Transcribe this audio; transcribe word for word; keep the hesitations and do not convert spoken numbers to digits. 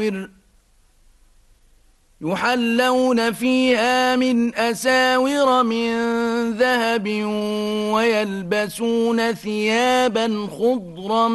أساور يحلون فيها من أساور من ذهب ويلبسون ثيابا خضرا